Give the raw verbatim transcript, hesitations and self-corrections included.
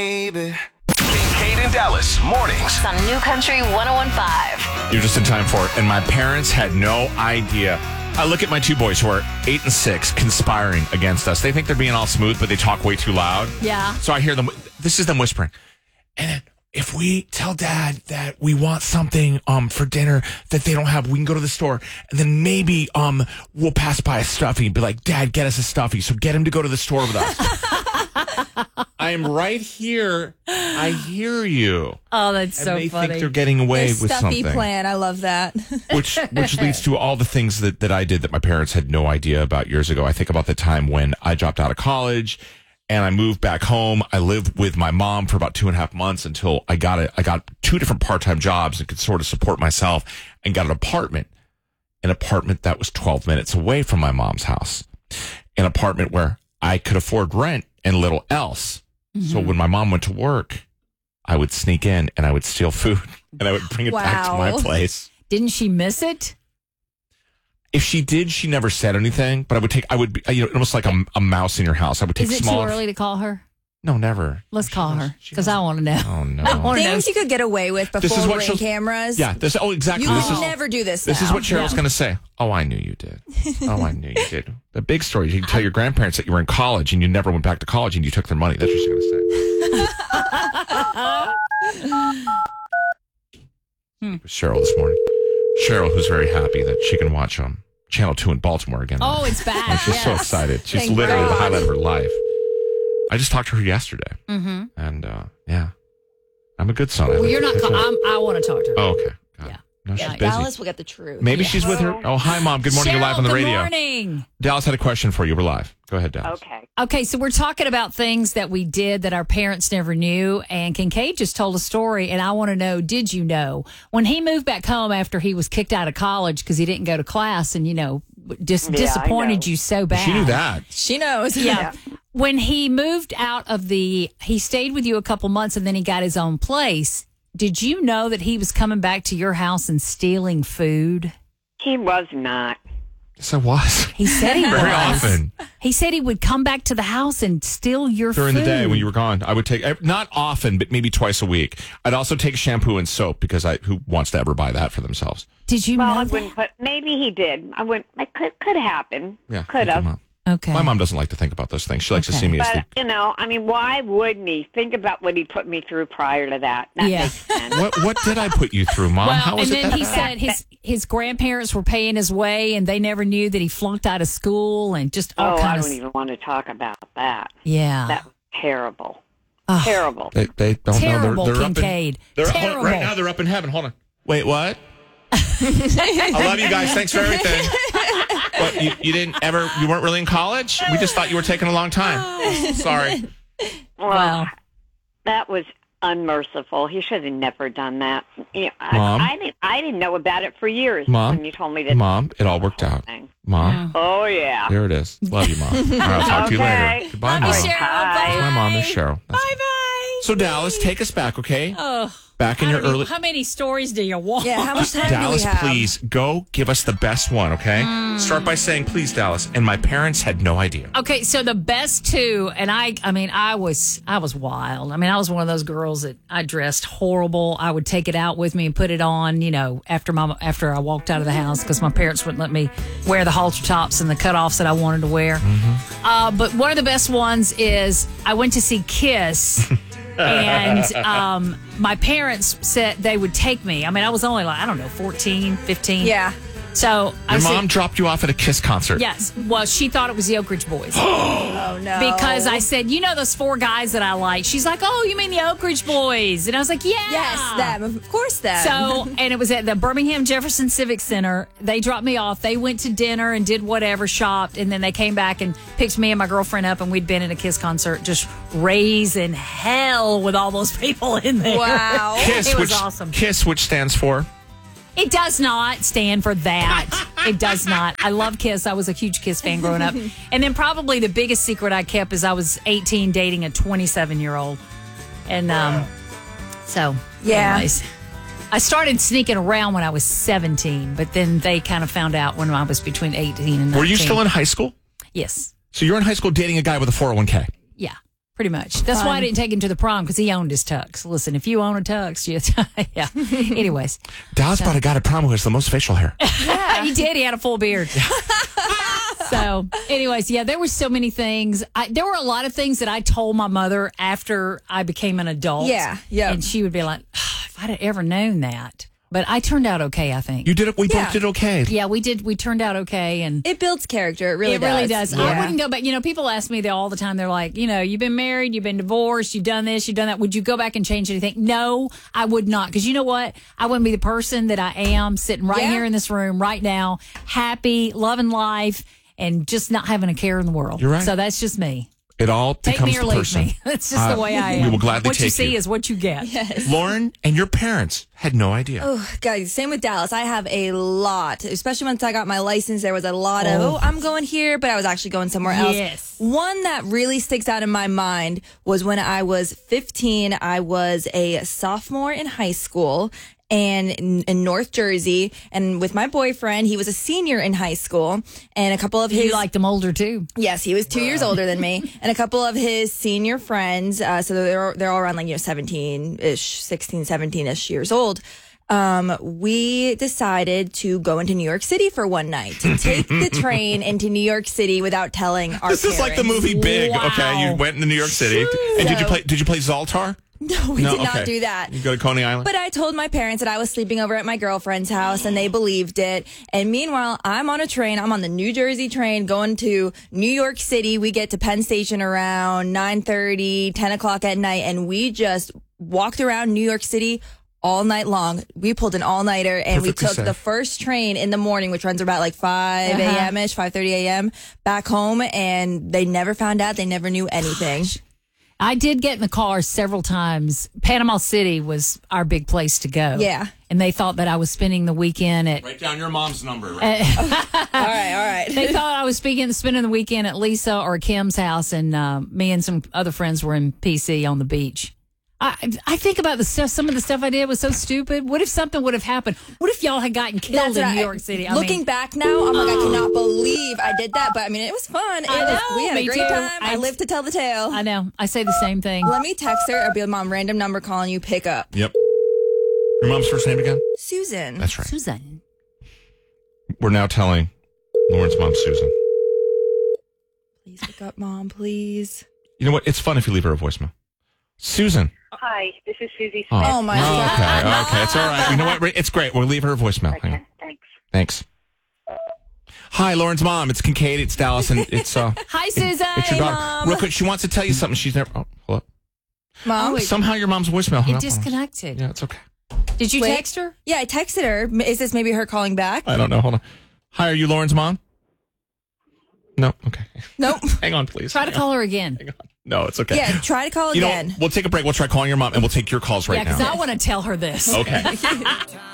Baby. Kate and Dallas mornings on New Country one oh one point five. You're just in time for it. And my parents had no idea. I look at my two boys who are eight and six conspiring against us. They think they're being all smooth, but they talk way too loud. Yeah. So I hear them. This is them whispering. And if we tell Dad that we want something um for dinner that they don't have, we can go to the store, and then maybe um we'll pass by a stuffy and be like, Dad, get us a stuffy. So get him to go to the store with us. I am right here. I hear you. Oh, that's and so they funny. think they're getting away the with stuffy something. plan. I love that. which which leads to all the things that, that I did that my parents had no idea about years ago. I think about the time when I dropped out of college and I moved back home. I lived with my mom for about two and a half months until I got a, I got two different part-time jobs and could sort of support myself, and got an apartment, an apartment that was twelve minutes away from my mom's house, an apartment where I could afford rent and little else. Mm-hmm. So when my mom went to work, I would sneak in and I would steal food and I would bring it wow. back to my place. Didn't she miss it? If she did, she never said anything, but I would take, I would be, you know, almost like a, a mouse in your house. I would take Is it small. too early to call her? No, never. Let's She call does- her she because I doesn't- want to know. Oh, no. I want to know. Things you could get away with This is before what ring she'll- cameras. Yeah, this, oh, exactly. You this would is, never do this this now. is what Cheryl's Yeah. going to say. Oh, I knew you did. Oh, I knew you did. The big story. You can tell your grandparents that you were in college and you never went back to college and you took their money. That's what she's going to say. Hmm. Cheryl this morning. Cheryl, who's very happy that she can watch um, Channel two in Baltimore again. Oh, it's back. And she's so Yes. excited. She's Thank literally the God. highlight of her life. I just talked to her yesterday. Mm-hmm. And, uh, yeah. I'm a good son. I Well, think. you're not. Call- I'm, I want to talk to her. Oh, okay. Got Yeah. it. No, she's Yeah, busy. Dallas will get the truth. Maybe Yeah. she's with her. Oh, hi, Mom. Good morning. Cheryl, You're live on the good radio. morning. Dallas had a question for you. We're live. Go ahead, Dallas. Okay. Okay, so we're talking about things that we did that our parents never knew. And Kincaid just told a story, and I want to know, did you know? When he moved back home after he was kicked out of college because he didn't go to class and, you know, dis- Yeah, I disappointed know. you so bad. She knew that. She knows. Yeah. When he moved out of the, he stayed with you a couple months and then he got his own place. Did you know that he was coming back to your house and stealing food? He was not. Yes, I was. He said he Very was. often. He said he would come back to the house and steal your During food. the day when you were gone, I would take, not often, but maybe twice a week. I'd also take shampoo and soap because I, who wants to ever buy that for themselves? Did you Well, know I that? wouldn't put. Maybe he did. I wouldn't. It could could happen. Yeah. Could thank you, have. Mom. Okay. My mom doesn't like to think about those things. She likes to Okay. see me as But the, you know, I mean, why wouldn't he? Think about what he put me through prior to that. That Yeah. makes sense. what, what did I put you through, Mom? Well, How was and it then that he bad? said his his grandparents were paying his way, and they never knew that he flunked out of school, and just all Oh, I kind don't of even want to talk about that. yeah, That was terrible. Ugh. Terrible. They, they don't terrible, know. They're, they're Kincaid. Up in, they're, hold- terrible. right now, they're up in heaven. Hold on. Wait, what? I love you guys. Thanks for everything. What, you, you didn't ever, you weren't really in college? We just thought you were taking a long time. Sorry. Well, Wow. that was unmerciful. He should have never done that. You know, I, Mom? I didn't. I didn't know about it for years. Mom? When you told me that. Mom, it all worked out. thing. Mom, Oh yeah. there it is. Love you, Mom. All right, I'll talk to you Okay. later. Goodbye, Love Mom. you, Cheryl. Bye. My mom is Cheryl. Bye bye. So, Dallas, take us back, okay? Oh, Back in I your don't even- early... how many stories do you want? Yeah, how much time Dallas, do we have? please, go give us the best one, okay? Mm. Start by saying, please, Dallas. And my parents had no idea. Okay, so the best two, and I, I mean, I was, I was wild. I mean, I was one of those girls that I dressed horrible. I would take it out with me and put it on, you know, after my, after I walked out of the house because my parents wouldn't let me wear the halter tops and the cutoffs that I wanted to wear. Mm-hmm. Uh, but one of the best ones is I went to see Kiss. and um, my parents said they would take me. I mean, I was only like, I don't know, fourteen, fifteen. Yeah. So I Your said, mom dropped you off at a Kiss concert. yes. Well, she thought it was the Oak Ridge Boys. Oh, no. Because I said, you know those four guys that I like? She's like, oh, you mean the Oak Ridge Boys? And I was like, yeah. Yes, them. Of course, them. So, and it was at the Birmingham Jefferson Civic Center. They dropped me off. They went to dinner and did whatever, shopped, and then they came back and picked me and my girlfriend up, and we'd been at a Kiss concert, just raising hell with all those people in there. Wow. Kiss, It was which, awesome. Kiss, which stands for? It does not stand for that. It does not. I love Kiss. I was a huge Kiss fan growing up. And then probably the biggest secret I kept is I was eighteen dating a twenty-seven-year-old. And um, so, Yeah. anyways, I started sneaking around when I was seventeen, but then they kind of found out when I was between eighteen and nineteen. Were you still in high school? Yes. So you're in high school dating a guy with a four oh one k. Yeah. Pretty much. That's why I didn't take him to the prom, because he owned his tux. Listen, if you own a tux, you, yeah. Anyways. Dallas brought a guy to prom who has the most facial hair. Yeah, he did. He had a full beard. So, anyways, yeah, there were so many things. I, there were a lot of things that I told my mother after I became an adult. Yeah, yeah. And she would be like, oh, if I'd have ever known that. But I turned out okay, I think. You did it. We Yeah. both did okay. Yeah, we did. We turned out okay. And It builds character. It really it does. really does. I Yeah. wouldn't go back. You know, people ask me that all the time. They're like, you know, you've been married, you've been divorced, you've done this, you've done that. Would you go back and change anything? No, I would not. Because you know what? I wouldn't be the person that I am sitting right Yeah. here in this room right now, happy, loving life, and just not having a care in the world. You're right. So that's just me. It all Take becomes me or the leave person. me. That's just Uh, the way I am. we will gladly what you take see you. is what you get. Lauren and your parents had no idea. Oh, guys, same with Dallas. I have a lot, especially once I got my license. There was a lot of, Oh. oh, I'm going here, but I was actually going somewhere else. Yes. One that really sticks out in my mind was when I was fifteen. I was a sophomore in high school and in, in North Jersey, and with my boyfriend, he was a senior in high school, and a couple of his You liked them older too. Yes, he was two years older than me, and a couple of his senior friends. Uh, so they're they're all around like you know seventeen ish, sixteen, seventeen ish years old. Um, we decided to go into New York City for one night to take the train into New York City without telling our. This is like the parents. movie Big. Wow. Okay, you went into New York City, and did you So- play? Did you play Zoltar? No, we No, did not okay. do that. You go to Coney Island. But I told my parents that I was sleeping over at my girlfriend's house, and they believed it. And meanwhile, I'm on a train. I'm on the New Jersey train going to New York City. We get to Penn Station around nine thirty, ten o'clock at night, and we just walked around New York City all night long. We pulled an all-nighter, and we Perfectly took safe. the first train in the morning, which runs about like five a.m.-ish, five thirty a.m., back home, and they never found out. They never knew anything. I did get in the car several times. Panama City was our big place to go. Yeah. And they thought that I was spending the weekend at. Write down your mom's number. all right, all right. They thought I was speaking, spending the weekend at Lisa or Kim's house, and uh, me and some other friends were in P C on the beach. I I think about the stuff. Some of the stuff I did was so stupid. What if something would have happened? What if y'all had gotten killed That's in what New I- York City? I Looking mean, back now, I'm like, I cannot believe I did that. But I mean, it was fun. It I was, know, we had a me great too. time. I, I- lived to tell the tale. I know. I say the same thing. Let me text her. I'll be like, Mom, random number calling you. Pick up. Yep. Your mom's first name again? Susan. That's right. Susan. We're now telling Lauren's mom, Susan. Please pick up, Mom, please. You know what? It's fun if you leave her a voicemail. Susan. Hi, this is Susie Oh, Smith. Oh, my okay, God. okay. It's all right. You know what? It's great. We'll leave her a voicemail. Hang on. Okay, thanks. Thanks. Hi, Lauren's mom. It's Kincaid. It's Dallas, and it's uh. Hi, Susan. It's your daughter. Mom. Real quick, she wants to tell you something. She's never. Oh, hello. Mom? Oh, wait. Somehow your mom's voicemail hung It up on us. disconnected. Yeah, it's okay. Did you Wait. text her? Yeah, I texted her. M- Is this maybe her calling back? I don't know. Hold on. Hi, are you Lauren's mom? No. Okay. Nope. Hang on, please. Try to Hang call her again. on. Hang on. No, it's okay. Yeah, try to call You know, again. we'll take a break. We'll try calling your mom, and we'll take your calls right Yeah, because now. I want to tell her this. Okay.